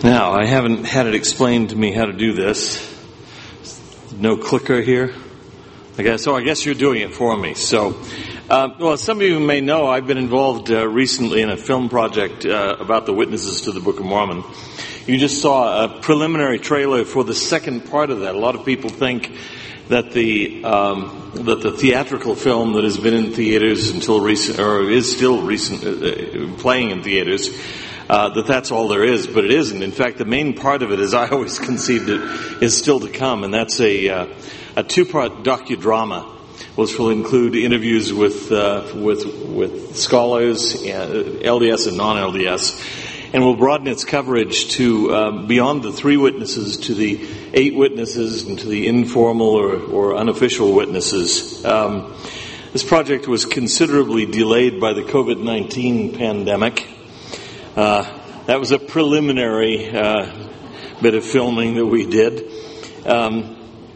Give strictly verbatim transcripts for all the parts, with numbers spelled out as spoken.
Now, I haven't had it explained to me how to do this. No clicker here. I guess. Oh, I guess you're doing it for me. So, uh, well, some of you may know I've been involved uh, recently in a film project uh, about the witnesses to the Book of Mormon. You just saw a preliminary trailer for the second part of that. A lot of people think that the um, that the theatrical film that has been in theaters until recent, or is still recent, uh, playing in theaters, uh, that that's all there is, but it isn't. In fact, the main part of it, as I always conceived it, is still to come, and that's a uh, a two-part docudrama, which will include interviews with uh, with with scholars, uh, L D S and non-L D S. And will broaden its coverage to uh, beyond the three witnesses to the eight witnesses and to the informal or, or unofficial witnesses. Um, this project was considerably delayed by the covid nineteen pandemic. Uh, that was a preliminary uh, bit of filming that we did. Um,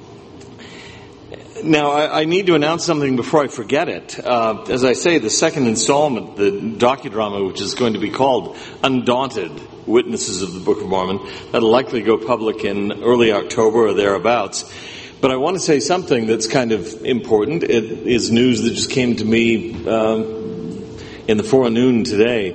Now, I, I need to announce something before I forget it. Uh, as I say, the second installment, the docudrama, which is going to be called Undaunted Witnesses of the Book of Mormon, that'll likely go public in early October or thereabouts. But I want to say something that's kind of important. It is news that just came to me um, in the forenoon today.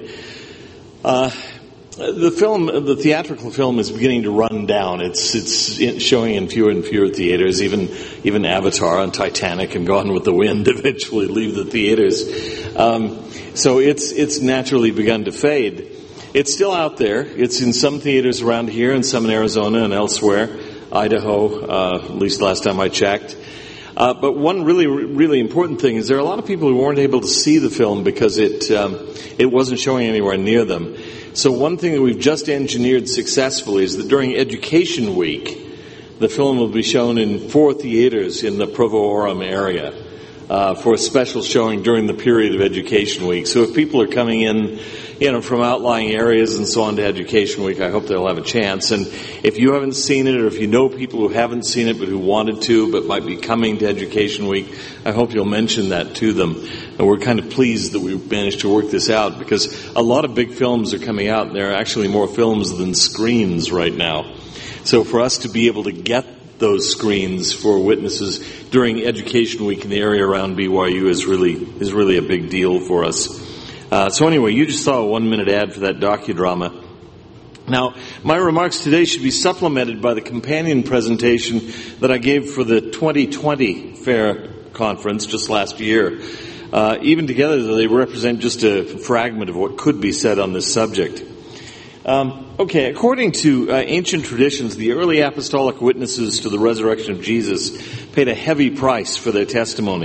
Uh, The film, the theatrical film, is beginning to run down. It's it's showing in fewer and fewer theaters. Even even Avatar and Titanic and Gone with the Wind eventually leave the theaters. Um, so it's it's naturally begun to fade. It's still out there. It's in some theaters around here, and some in Arizona and elsewhere, Idaho. Uh, at least last time I checked. Uh, but one really really important thing is there are a lot of people who weren't able to see the film because it um, it wasn't showing anywhere near them. So one thing that we've just engineered successfully is that during Education Week, the film will be shown in four theaters in the Provo-Orem area uh, for a special showing during the period of Education Week. So if people are coming in, you know, from outlying areas and so on to Education Week, I hope they'll have a chance. And if you haven't seen it, or if you know people who haven't seen it but who wanted to but might be coming to Education Week, I hope you'll mention that to them. And we're kind of pleased that we've managed to work this out, because a lot of big films are coming out, and there are actually more films than screens right now. So for us to be able to get those screens for witnesses during Education Week in the area around B Y U is really is really a big deal for us. Uh, so anyway, you just saw a one-minute ad for that docudrama. Now, my remarks today should be supplemented by the companion presentation that I gave for the twenty twenty Fair Conference just last year. Uh, even together, they represent just a fragment of what could be said on this subject. Um, okay, according to uh, ancient traditions, the early apostolic witnesses to the resurrection of Jesus paid a heavy price for their testimony.